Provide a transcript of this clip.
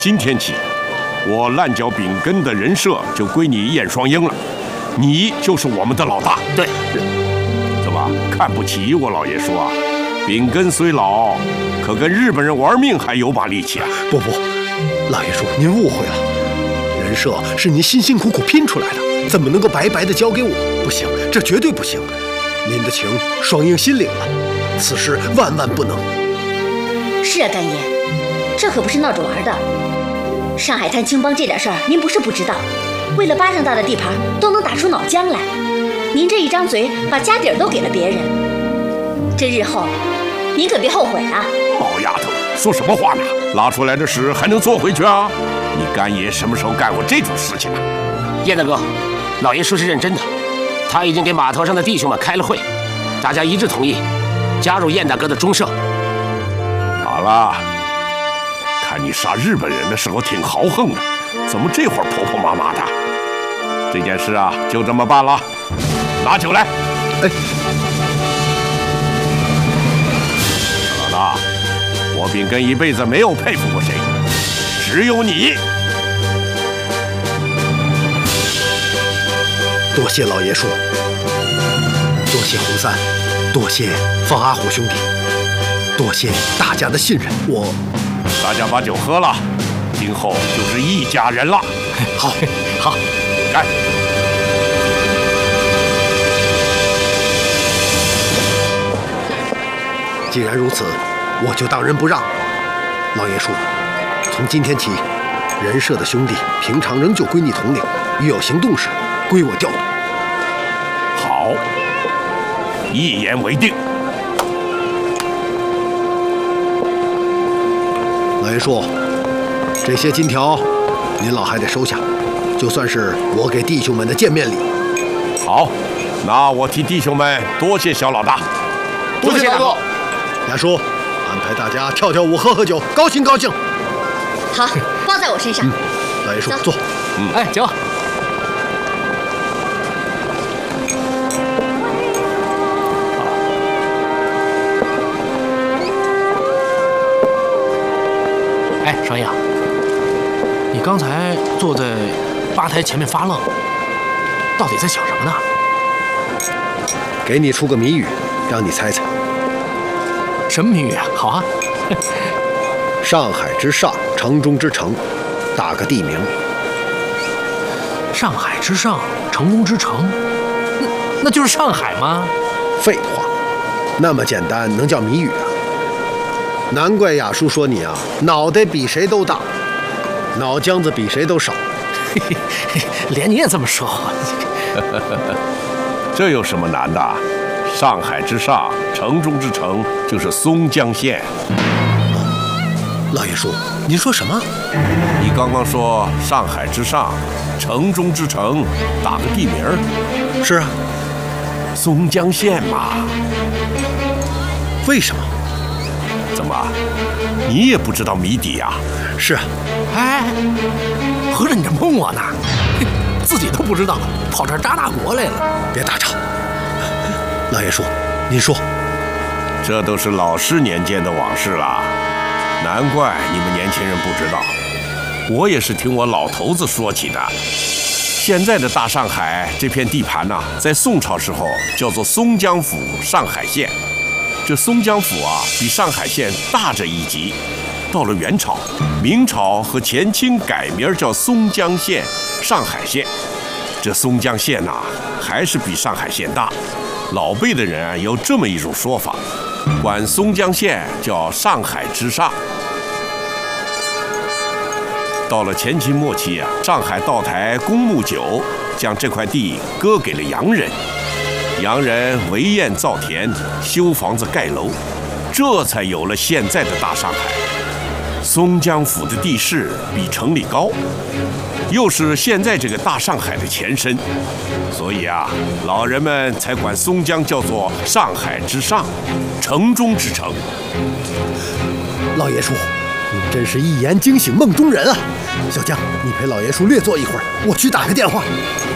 今天起，我烂脚饼根的人设就归你燕双鹰了，你就是我们的老大。 对， 怎么看不起我老爷叔啊？饼根虽老，可跟日本人玩命还有把力气啊！ 不，老爷叔，您误会了，人设是您辛辛苦苦拼出来的，怎么能够白白的交给我？不行，这绝对不行！您的情，双鹰心领了，此事万万不能。 是啊，干爷，这可不是闹着玩的。上海滩青帮这点事儿，您不是不知道。为了巴掌大的地盘，都能打出脑浆来。您这一张嘴，把家底儿都给了别人，这日后，您可别后悔啊！ 毛丫头，说什么话呢？拉出来的屎还能坐回去啊？你干爷什么时候干过这种事情啊？ 燕大哥，老爷叔是认真的，他已经给码头上的弟兄们开了会，大家一致同意加入燕大哥的中社。 好了。看你杀日本人的时候挺豪横的，怎么这会儿婆婆妈妈的？这件事啊，就这么办了。拿酒来。 哎， 老大，我饼根一辈子没有佩服过谁，只有你。 多谢老爷叔，多谢洪三，多谢方阿虎兄弟，多谢大家的信任。 大家把酒喝了，今后就是一家人了。 好， 干！ 既然如此，我就当仁不让。老爷叔，从今天起，人社的兄弟平常仍旧归你统领，一有行动时，归我调度。 好，一言为定。 老爷叔，这些金条您老还得收下，就算是我给弟兄们的见面礼。 好，那我替弟兄们多谢小老大。 多谢大哥。 亚叔，安排大家跳跳舞、喝酒，高兴高兴。 好，包在我身上。 老爷叔，坐。 哎，酒。 哎，双鹰，你刚才坐在吧台前面发愣，到底在想什么呢？ 给你出个谜语，让你猜猜。 什么谜语啊？好啊。 上海之上，城中之城，打个地名。 上海之上，城中之城，那就是上海吗？ 废话，那么简单能叫谜语啊？难怪雅叔说你啊，脑袋比谁都大，脑浆子比谁都少。 连你也这么说话。 这有什么难的？上海之上，城中之城，就是松江县。 老爷叔，您说什么？ 你刚刚说上海之上，城中之城，打个地名。 是啊， 松江县嘛。 为什么？ 怎么，你也不知道谜底呀？ 是啊。 哎，合着你这蒙我呢？自己都不知道，跑这儿扎大国来了。 别打岔。老爷叔，您说。 这都是老师年间的往事了，难怪你们年轻人不知道。我也是听我老头子说起的。现在的大上海这片地盘呢，在宋朝时候叫做松江府上海县。这松江府啊，比上海县大着一级。到了元朝、明朝和前清改名叫松江县、上海县。这松江县呐，还是比上海县大。老辈的人啊，有这么一种说法，管松江县叫上海之上。到了前清末期啊，上海道台公墓九将这块地割给了洋人，洋人围堰造田，修房子盖楼，这才有了现在的大上海。松江府的地势比城里高，又是现在这个大上海的前身，所以啊，老人们才管松江叫做上海之上，城中之城。 老爷叔，您真是一言惊醒梦中人啊！小江，你陪老爷叔略坐一会儿，我去打个电话。